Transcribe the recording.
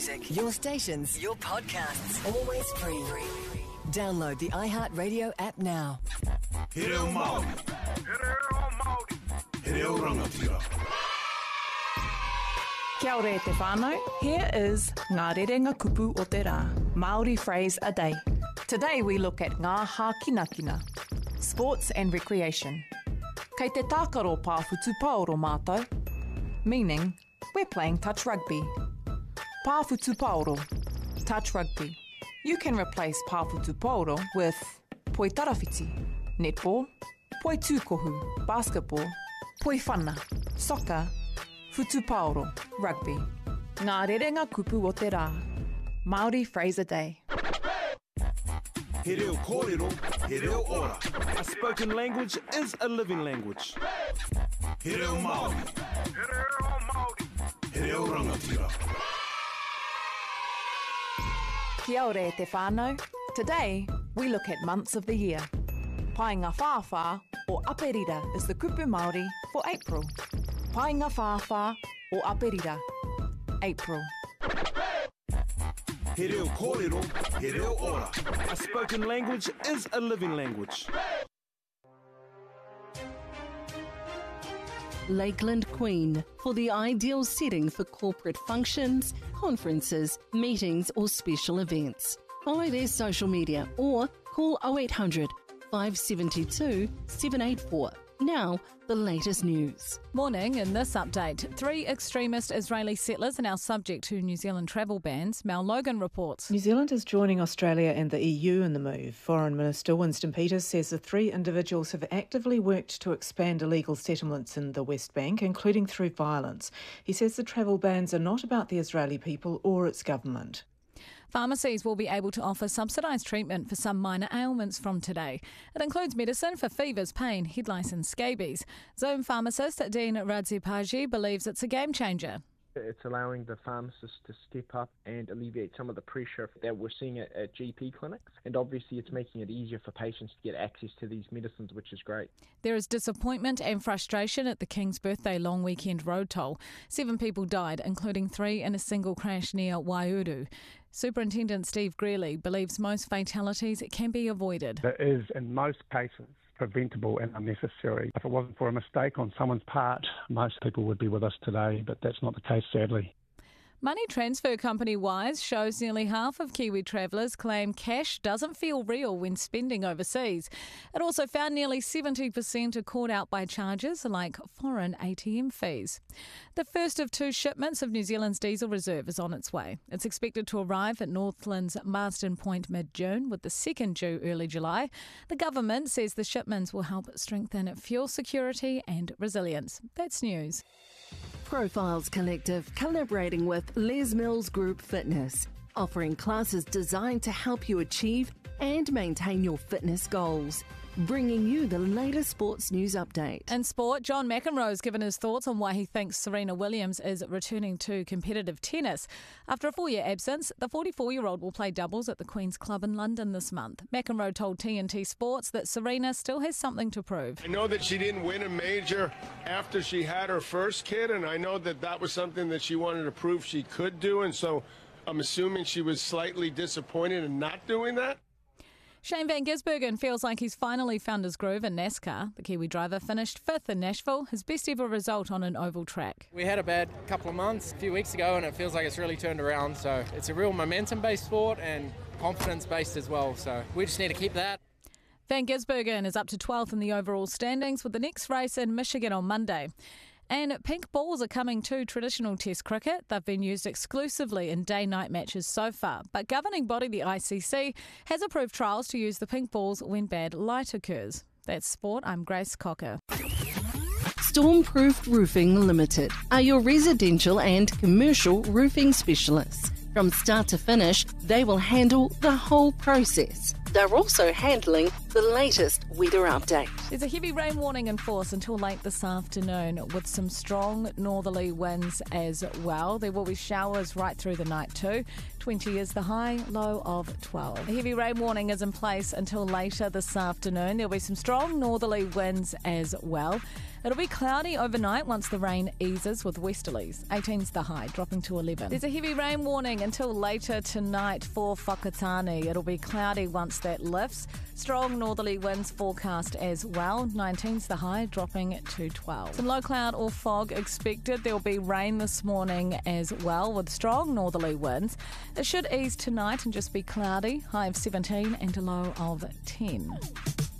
music, your stations, your podcasts, always free. Download the iHeartRadio app now. He reo Māori. He reo rangatira. Kia ora e te whānau. Here is Ngā Rerenga Kupu o te Rā, Māori phrase a day. Today we look at ngā hākinakina, sports and recreation. Kei te tākaro pāwhutu paoro mātou, meaning we're playing touch rugby. Pāwhutu paoro, touch rugby. You can replace pāwhutu paoro with poi tarawhiti, netball, poi tūkohu, basketball, poi whana, soccer, Futu paoro, rugby. Ngā rerenga kupu o te rā. Māori phrase a day. He reo kōrero, he reo ora. A spoken language is a living language. He reo Māori. He reo rangatira. Kia ora e te whānau. Today, we look at months of the year. Painga whāwhā or aperira is the kupu Māori for April. Painga whāwhā or aperira, April. He reo kōrero, he reo ora. A spoken language is a living language. Lakeland Queen, for the ideal setting for corporate functions, conferences, meetings or special events. Follow their social media or call 0800 572 784. Now, the latest news. Morning, in this update, 3 extremist Israeli settlers are now subject to New Zealand travel bans. Mel Logan reports. New Zealand is joining Australia and the EU in the move. Foreign Minister Winston Peters says the 3 individuals have actively worked to expand illegal settlements in the West Bank, including through violence. He says the travel bans are not about the Israeli people or its government. Pharmacies will be able to offer subsidised treatment for some minor ailments from today. It includes medicine for fevers, pain, head lice and scabies. Zoom pharmacist Dean Radzipaji believes it's a game changer. It's allowing the pharmacists to step up and alleviate some of the pressure that we're seeing at GP clinics. And obviously it's making it easier for patients to get access to these medicines, which is great. There is disappointment and frustration at the King's Birthday long weekend road toll. 7 people died, including 3 in a single crash near Waiouru. Superintendent Steve Greeley believes most fatalities can be avoided. It is, in most cases, preventable and unnecessary. If it wasn't for a mistake on someone's part, most people would be with us today, but that's not the case, sadly. Money transfer company Wise shows nearly half of Kiwi travellers claim cash doesn't feel real when spending overseas. It also found nearly 70% are caught out by charges like foreign ATM fees. The first of 2 shipments of New Zealand's diesel reserve is on its way. It's expected to arrive at Northland's Marsden Point mid-June, with the second due early July. The government says the shipments will help strengthen fuel security and resilience. That's news. Profiles Collective collaborating with Les Mills Group Fitness, offering classes designed to help you achieve and maintain your fitness goals. Bringing you the latest sports news update. In sport, John McEnroe's given his thoughts on why he thinks Serena Williams is returning to competitive tennis. After a 4-year absence, the 44-year-old will play doubles at the Queen's Club in London this month. McEnroe told TNT Sports that Serena still has something to prove. I know that she didn't win a major after she had her first kid, and I know that that was something that she wanted to prove she could do, and so I'm assuming she was slightly disappointed in not doing that. Shane Van Gisbergen feels like he's finally found his groove in NASCAR. The Kiwi driver finished 5th in Nashville, his best ever result on an oval track. We had a bad couple of months, a few weeks ago, and it feels like it's really turned around. So it's a real momentum-based sport and confidence-based as well. So we just need to keep that. Van Gisbergen is up to 12th in the overall standings with the next race in Michigan on Monday. And pink balls are coming to traditional Test cricket. They've been used exclusively in day-night matches so far. But governing body, the ICC, has approved trials to use the pink balls when bad light occurs. That's sport. I'm Grace Cocker. Stormproof Roofing Limited are your residential and commercial roofing specialists. From start to finish, they will handle the whole process. They're also handling the latest weather update. There's a heavy rain warning in force until late this afternoon with some strong northerly winds as well. There will be showers right through the night too. 20 is the high, low of 12. A heavy rain warning is in place until later this afternoon. There'll be some strong northerly winds as well. It'll be cloudy overnight once the rain eases with westerlies. 18's the high, dropping to 11. There's a heavy rain warning until later tonight for Whakatane. It'll be cloudy once that lifts. Strong northerly winds forecast as well. 19's the high, dropping to 12. Some low cloud or fog expected. There'll be rain this morning as well with strong northerly winds. It should ease tonight and just be cloudy. High of 17 and a low of 10.